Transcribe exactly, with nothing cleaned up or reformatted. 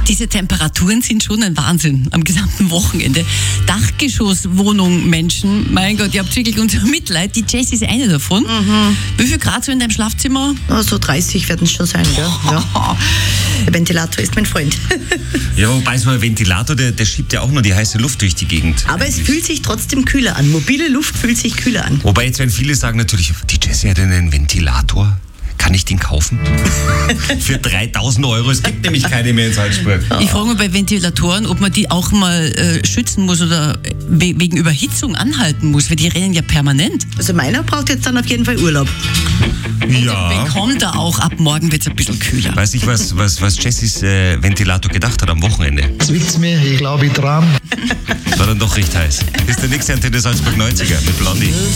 Diese Temperaturen sind schon ein Wahnsinn am gesamten Wochenende. Dachgeschosswohnung, Menschen, mein Gott, ihr habt wirklich unser Mitleid. Die Jessie ist eine davon. Mhm. Wie viel Grad so in deinem Schlafzimmer? Oh, so dreißig werden es schon sein, gell? Ja. Der Ventilator ist mein Freund. Ja, wobei so ein Ventilator, der, der schiebt ja auch nur die heiße Luft durch die Gegend. Aber es fühlt sich trotzdem kühler an. Mobile Luft fühlt sich kühler an. Wobei jetzt werden viele sagen natürlich, die Jessie hat einen Ventilator. Kann ich den kaufen? Für dreitausend Euro. Es gibt nämlich keine mehr in Salzburg. Ich frage mich bei Ventilatoren, ob man die auch mal äh, schützen muss oder we- wegen Überhitzung anhalten muss, weil die rennen ja permanent. Also meiner braucht jetzt dann auf jeden Fall Urlaub. Ja. Bekommt er auch, ab morgen wird es ein bisschen kühler. Weiß ich, was, was, was Jessys äh, Ventilator gedacht hat am Wochenende. Zwickt's mir, ich glaube ich dran. War dann doch recht heiß. Ist der nächste Antenne Salzburg neunziger mit Blondie.